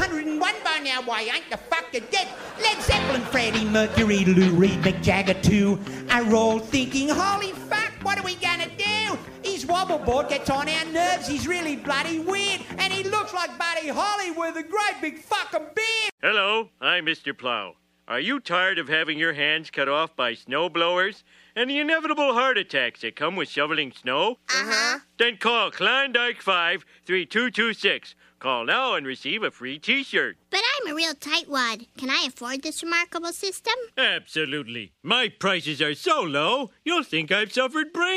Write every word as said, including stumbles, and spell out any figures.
hundred and one by now. Why ain't the fuck you dead? Led Zeppelin, Freddie Mercury, Lou Reed, Mick Jagger too. I roll thinking, holy fuck, what are we gonna do? His wobbleboard gets on our nerves. He's really bloody weird. And he looks like Buddy Holly with a great big fucking beard. Hello, I'm Mister Plow. Are you tired of having your hands cut off by snow blowers and the inevitable heart attacks that come with shoveling snow? Uh-huh. Then call Klondike five three two two six. Call now and receive a free T-shirt. But I'm a real tightwad. Can I afford this remarkable system? Absolutely. My prices are so low, you'll think I've suffered brain